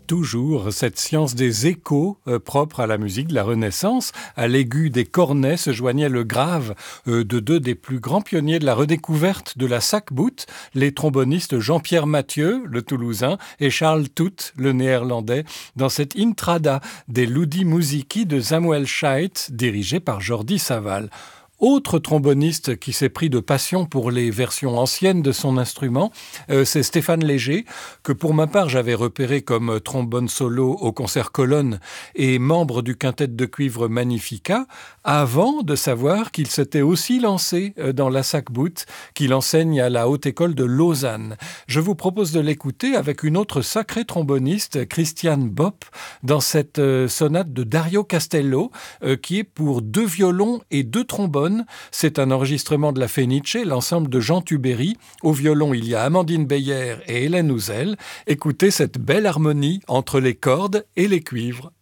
toujours cette science des échos propre à la musique de la Renaissance. À l'aigu des cornets se joignait le grave de deux des plus grands pionniers de la redécouverte de la sackbout, les trombonistes Jean-Pierre Mathieu, le Toulousain, et Charles Toet, le Néerlandais, dans cette intrada des Ludi Musici de Samuel Scheidt, dirigé par Jordi Savall. Autre tromboniste qui s'est pris de passion pour les versions anciennes de son instrument, c'est Stéphane Léger, que pour ma part j'avais repéré comme trombone solo au concert Colonne et membre du quintet de cuivre Magnifica, avant de savoir qu'il s'était aussi lancé dans la sackbout, qu'il enseigne à la Haute École de Lausanne. Je vous propose de l'écouter avec une autre sacrée tromboniste, Christiane Bopp, dans cette sonate de Dario Castello, qui est pour 2 violons et 2 trombones. C'est un enregistrement de la Fenice, l'ensemble de Jean Tubéry. Au violon, il y a Amandine Beyer et Hélène Houzel. Écoutez cette belle harmonie entre les cordes et les cuivres.